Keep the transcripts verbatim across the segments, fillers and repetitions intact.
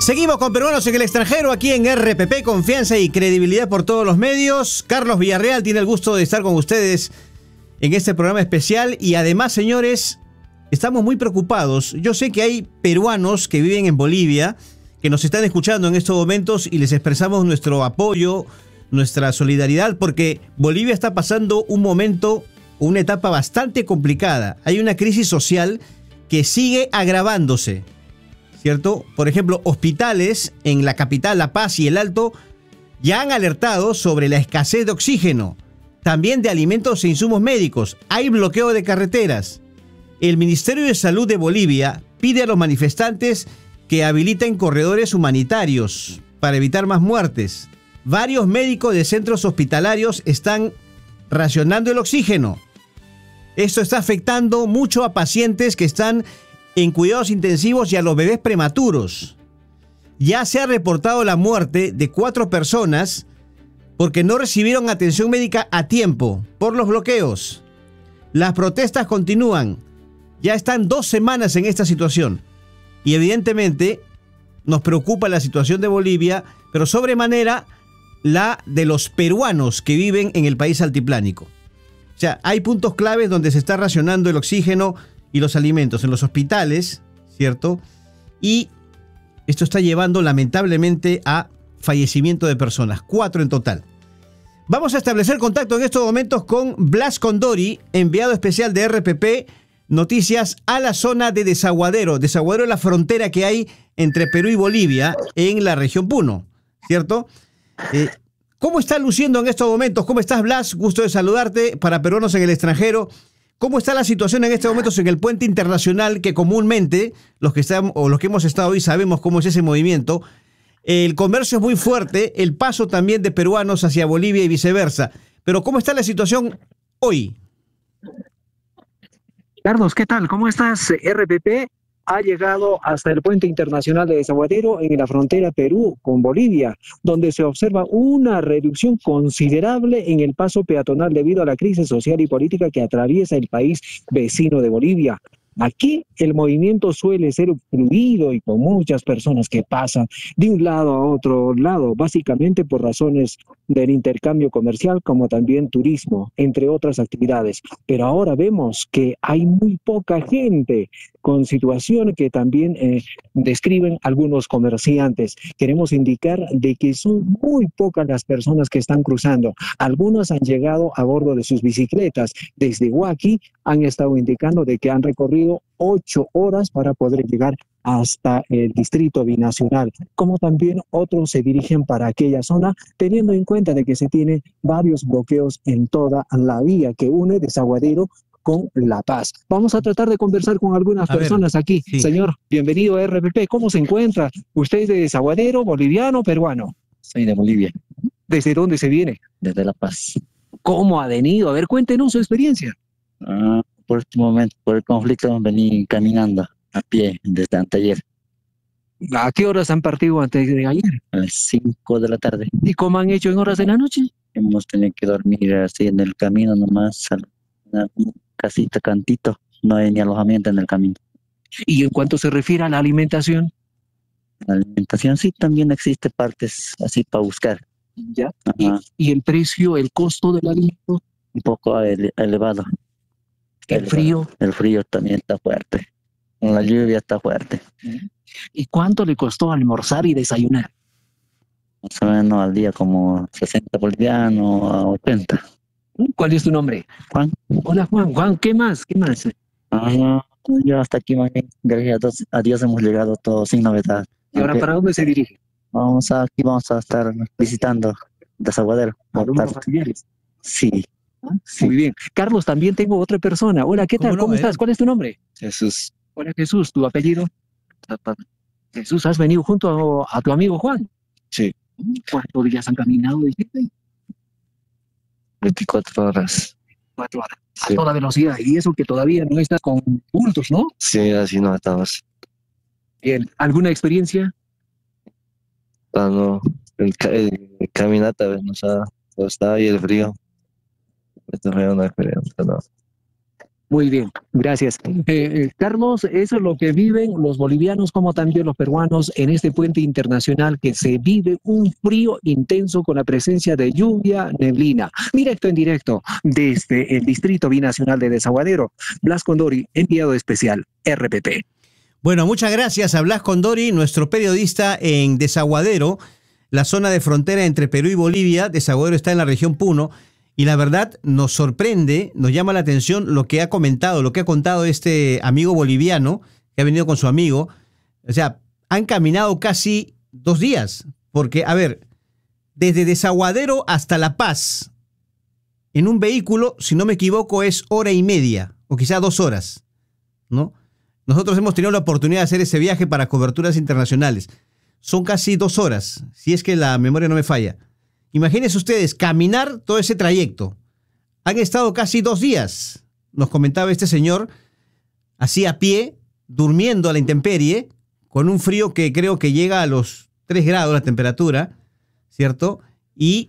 Seguimos con Peruanos en el Extranjero, aquí en R P P, confianza y credibilidad por todos los medios. Carlos Villarreal tiene el gusto de estar con ustedes en este programa especial y además, señores, estamos muy preocupados. Yo sé que hay peruanos que viven en Bolivia que nos están escuchando en estos momentos y les expresamos nuestro apoyo, nuestra solidaridad, porque Bolivia está pasando un momento, una etapa bastante complicada. Hay una crisis social que sigue agravándose, ¿cierto? Por ejemplo, hospitales en la capital, La Paz y El Alto ya han alertado sobre la escasez de oxígeno, también de alimentos e insumos médicos. Hay bloqueo de carreteras. El Ministerio de Salud de Bolivia pide a los manifestantes que habiliten corredores humanitarios para evitar más muertes. Varios médicos de centros hospitalarios están racionando el oxígeno. Esto está afectando mucho a pacientes que están en cuidados intensivos y a los bebés prematuros. Ya se ha reportado la muerte de cuatro personas porque no recibieron atención médica a tiempo por los bloqueos. Las protestas continúan. Ya están dos semanas en esta situación. Y evidentemente nos preocupa la situación de Bolivia, pero sobremanera la de los peruanos que viven en el país altiplánico. O sea, hay puntos claves donde se está racionando el oxígeno y los alimentos en los hospitales, ¿cierto? Y esto está llevando lamentablemente a fallecimiento de personas, cuatro en total. Vamos a establecer contacto en estos momentos con Blas Condori, enviado especial de R P P Noticias a la zona de Desaguadero. Desaguadero es la frontera que hay entre Perú y Bolivia en la región Puno, ¿cierto? Eh, ¿Cómo está luciendo en estos momentos? ¿Cómo estás, Blas? Gusto de saludarte para peruanos en el extranjero. ¿Cómo está la situación en estos momentos en el puente internacional que comúnmente los que están o los que hemos estado hoy sabemos cómo es ese movimiento? El comercio es muy fuerte, el paso también de peruanos hacia Bolivia y viceversa. Pero ¿cómo está la situación hoy? Carlos, ¿qué tal? ¿Cómo estás? R P P ha llegado hasta el puente internacional de Desaguadero en la frontera Perú con Bolivia, donde se observa una reducción considerable en el paso peatonal debido a la crisis social y política que atraviesa el país vecino de Bolivia. Aquí el movimiento suele ser fluido y con muchas personas que pasan de un lado a otro lado, básicamente por razones del intercambio comercial como también turismo, entre otras actividades. Pero ahora vemos que hay muy poca gente con situaciones que también eh, describen algunos comerciantes. Queremos indicar de que son muy pocas las personas que están cruzando. Algunos han llegado a bordo de sus bicicletas. Desde Huaki han estado indicando de que han recorrido ocho horas para poder llegar hasta el distrito binacional, como también otros se dirigen para aquella zona, teniendo en cuenta de que se tienen varios bloqueos en toda la vía que une Desaguadero con La Paz. Vamos a tratar de conversar con algunas a personas ver, aquí. Sí. Señor, bienvenido a R P P. ¿Cómo se encuentra? ¿Usted es de Desaguadero, boliviano, peruano? Soy de Bolivia. ¿Desde dónde se viene? Desde La Paz. ¿Cómo ha venido? A ver, cuéntenos su experiencia. Ah, por este momento, por el conflicto, vení caminando a pie desde anteayer. ¿A qué horas han partido antes de ayer? A las cinco de la tarde. ¿Y cómo han hecho en horas de la noche? Hemos tenido que dormir así en el camino nomás, una casita, cantito, no hay ni alojamiento en el camino. ¿Y en cuanto se refiere a la alimentación? La alimentación sí, también existe partes así para buscar. ¿Ya? ¿Y, ¿Y el precio, el costo del alimento? Un poco ele elevado. ¿El elevado. frío? El frío también está fuerte. La lluvia está fuerte. ¿Y cuánto le costó almorzar y desayunar? Más o menos al día como sesenta bolivianos a ochenta. ¿Cuál es tu nombre? Juan. Hola Juan. Juan, ¿qué más? ¿Qué más? Ah, yo hasta aquí, gracias a Dios hemos llegado todos sin novedad. ¿Y ahora para dónde se dirige? Vamos a, aquí vamos a estar visitando Desaguadero. ¿Alumnos familiares? Sí. Sí. Muy bien. Carlos, también tengo otra persona. Hola, ¿qué tal? ¿Cómo, ¿Cómo estás? ¿Cuál es tu nombre? Jesús. Hola Jesús, ¿tu apellido? Jesús, ¿has venido junto a, a tu amigo Juan? Sí. ¿Cuántos días han caminado? veinticuatro horas. Cuatro horas. Sí. A toda velocidad. Y eso que todavía no estás con puntos, ¿no? Sí, así no estamos. Bien. ¿Alguna experiencia? Ah, no. El, el, el caminata, ¿ves? O sea, está ahí el frío. Esto es una experiencia, no. Muy bien, gracias. Eh, Carlos, eso es lo que viven los bolivianos como también los peruanos en este puente internacional, que se vive un frío intenso con la presencia de lluvia, neblina. Directo en directo desde el Distrito Binacional de Desaguadero. Blas Condori, enviado especial, R P P. Bueno, muchas gracias a Blas Condori, nuestro periodista en Desaguadero, la zona de frontera entre Perú y Bolivia. Desaguadero está en la región Puno. Y la verdad nos sorprende, nos llama la atención lo que ha comentado, lo que ha contado este amigo boliviano que ha venido con su amigo. O sea, han caminado casi dos días. Porque, a ver, desde Desaguadero hasta La Paz, en un vehículo, si no me equivoco, es hora y media, o quizá dos horas, ¿no? Nosotros hemos tenido la oportunidad de hacer ese viaje para coberturas internacionales. Son casi dos horas, si es que la memoria no me falla. Imagínense ustedes, caminar todo ese trayecto. Han estado casi dos días, nos comentaba este señor, así a pie, durmiendo a la intemperie, con un frío que creo que llega a los tres grados la temperatura, ¿cierto? Y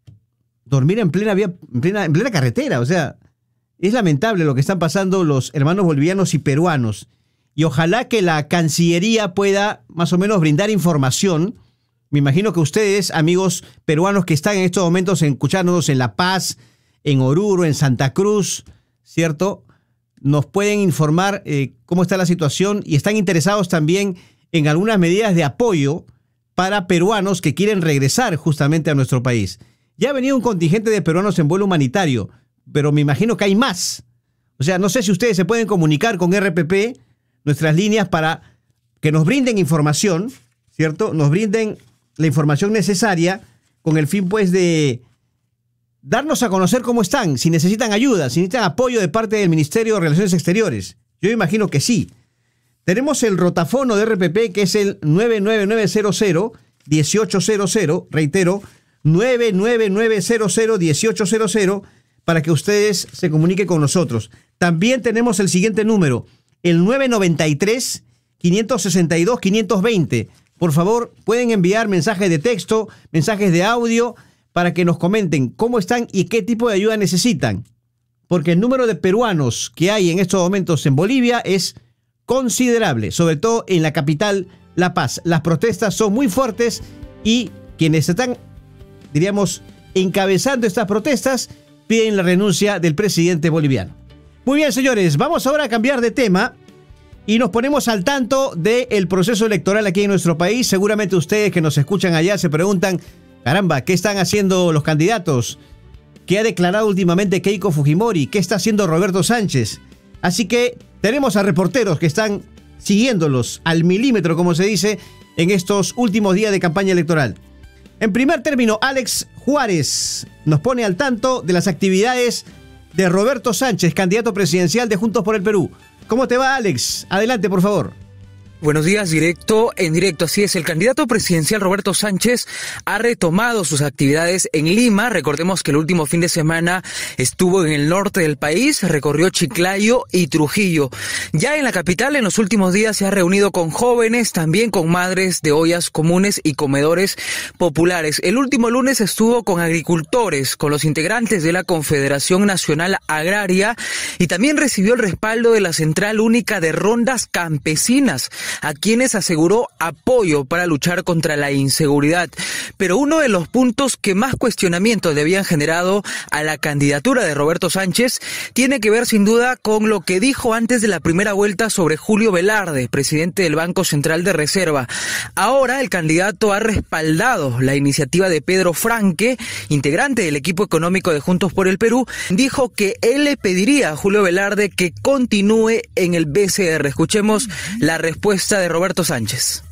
dormir en plena vía, en plena, en plena carretera. O sea, es lamentable lo que están pasando los hermanos bolivianos y peruanos. Y ojalá que la Cancillería pueda más o menos brindar información. Me imagino que ustedes, amigos peruanos que están en estos momentos escuchándonos en La Paz, en Oruro, en Santa Cruz, ¿cierto? Nos pueden informar eh, cómo está la situación y están interesados también en algunas medidas de apoyo para peruanos que quieren regresar justamente a nuestro país. Ya ha venido un contingente de peruanos en vuelo humanitario, pero me imagino que hay más. O sea, no sé si ustedes se pueden comunicar con R P P, nuestras líneas, para que nos brinden información, ¿cierto? Nos brinden la información necesaria con el fin, pues, de darnos a conocer cómo están, si necesitan ayuda, si necesitan apoyo de parte del Ministerio de Relaciones Exteriores. Yo imagino que sí. Tenemos el rotafono de R P P, que es el nueve nueve nueve cero cero uno ocho cero cero, reitero, nueve nueve nueve cero cero uno ocho cero cero, para que ustedes se comuniquen con nosotros. También tenemos el siguiente número, el nueve nueve tres, cinco seis dos, cinco dos cero. Por favor, pueden enviar mensajes de texto, mensajes de audio, para que nos comenten cómo están y qué tipo de ayuda necesitan. Porque el número de peruanos que hay en estos momentos en Bolivia es considerable, sobre todo en la capital, La Paz. Las protestas son muy fuertes y quienes están, diríamos, encabezando estas protestas piden la renuncia del presidente boliviano. Muy bien, señores, vamos ahora a cambiar de tema y nos ponemos al tanto del proceso electoral aquí en nuestro país. Seguramente ustedes que nos escuchan allá se preguntan, caramba, ¿qué están haciendo los candidatos? ¿Qué ha declarado últimamente Keiko Fujimori? ¿Qué está haciendo Roberto Sánchez? Así que tenemos a reporteros que están siguiéndolos al milímetro, como se dice, en estos últimos días de campaña electoral. En primer término, Alex Juárez nos pone al tanto de las actividades de Roberto Sánchez, candidato presidencial de Juntos por el Perú. ¿Cómo te va, Alex? Adelante, por favor. Buenos días, directo en directo. Así es, el candidato presidencial Roberto Sánchez ha retomado sus actividades en Lima. Recordemos que el último fin de semana estuvo en el norte del país, recorrió Chiclayo y Trujillo. Ya en la capital, en los últimos días se ha reunido con jóvenes, también con madres de ollas comunes y comedores populares. El último lunes estuvo con agricultores, con los integrantes de la Confederación Nacional Agraria, y también recibió el respaldo de la Central Única de Rondas Campesinas, a quienes aseguró apoyo para luchar contra la inseguridad. Pero uno de los puntos que más cuestionamientos le habían generado a la candidatura de Roberto Sánchez tiene que ver sin duda con lo que dijo antes de la primera vuelta sobre Julio Velarde, presidente del Banco Central de Reserva. Ahora el candidato ha respaldado la iniciativa de Pedro Franque, integrante del equipo económico de Juntos por el Perú. Dijo que él le pediría a Julio Velarde que continúe en el B C R. Escuchemos la respuesta de Roberto Sánchez.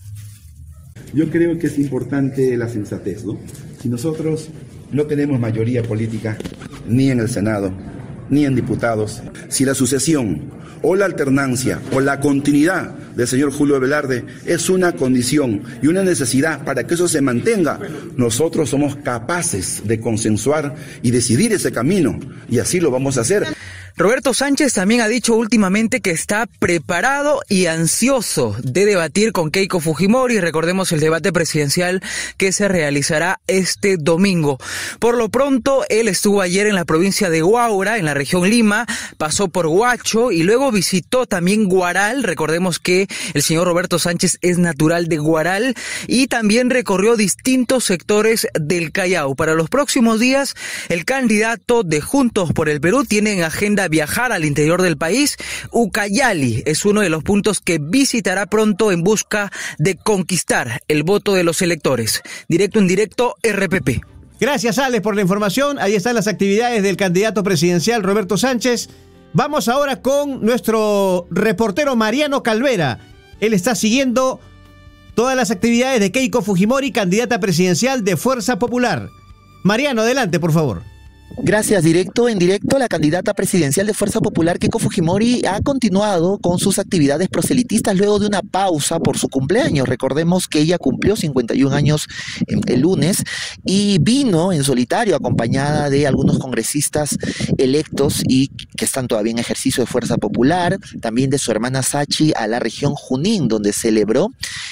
Yo creo que es importante la sensatez, ¿no? Si nosotros no tenemos mayoría política ni en el Senado, ni en diputados, si la sucesión o la alternancia o la continuidad del señor Julio Velarde es una condición y una necesidad para que eso se mantenga, nosotros somos capaces de consensuar y decidir ese camino, y así lo vamos a hacer. Roberto Sánchez también ha dicho últimamente que está preparado y ansioso de debatir con Keiko Fujimori. Recordemos el debate presidencial que se realizará este domingo. Por lo pronto, él estuvo ayer en la provincia de Huaura, en la región Lima, pasó por Huacho y luego visitó también Huaral. Recordemos que el señor Roberto Sánchez es natural de Huaral y también recorrió distintos sectores del Callao. Para los próximos días, el candidato de Juntos por el Perú tiene en agenda viajar al interior del país. Ucayali es uno de los puntos que visitará pronto en busca de conquistar el voto de los electores. Directo en directo, R P P. Gracias, Alex, por la información. Ahí están las actividades del candidato presidencial Roberto Sánchez. Vamos ahora con nuestro reportero Mariano Calvera. Él está siguiendo todas las actividades de Keiko Fujimori, candidata presidencial de Fuerza Popular. Mariano, adelante, por favor. Gracias. Directo en directo, la candidata presidencial de Fuerza Popular, Keiko Fujimori, ha continuado con sus actividades proselitistas luego de una pausa por su cumpleaños. Recordemos que ella cumplió cincuenta y un años el lunes y vino en solitario acompañada de algunos congresistas electos y que están todavía en ejercicio de Fuerza Popular, también de su hermana Sachi a la región Junín, donde celebró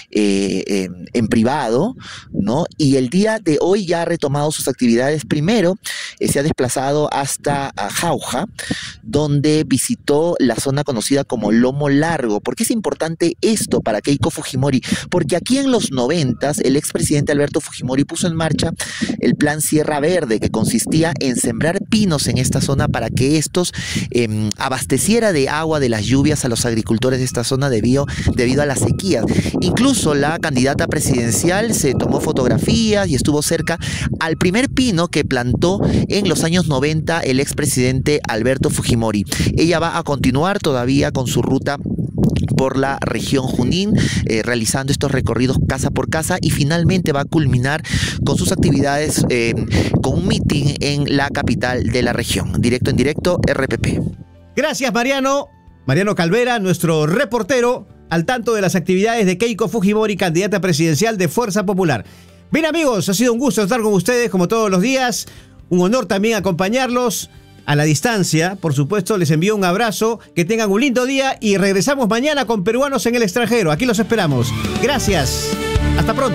eh, eh, en privado, ¿no? Y el día de hoy ya ha retomado sus actividades. Primero, eh, se ha desplazado hasta Jauja, donde visitó la zona conocida como Lomo Largo. ¿Por qué es importante esto para Keiko Fujimori? Porque aquí en los noventas, el expresidente Alberto Fujimori puso en marcha el plan Sierra Verde, que consistía en sembrar pinos en esta zona para que estos eh, abasteciera de agua de las lluvias a los agricultores de esta zona debido, debido a las sequías. Incluso la candidata presidencial se tomó fotografías y estuvo cerca al primer pino que plantó en los años noventa el expresidente Alberto Fujimori. Ella va a continuar todavía con su ruta por la región Junín, eh, realizando estos recorridos casa por casa y finalmente va a culminar con sus actividades eh, con un mitin en la capital de la región. Directo en directo, R P P. Gracias, Mariano. Mariano Calvera, nuestro reportero, al tanto de las actividades de Keiko Fujimori, candidata presidencial de Fuerza Popular. Bien, amigos, ha sido un gusto estar con ustedes como todos los días. Un honor también acompañarlos a la distancia. Por supuesto, les envío un abrazo, que tengan un lindo día y regresamos mañana con Peruanos en el Extranjero. Aquí los esperamos. Gracias. Hasta pronto.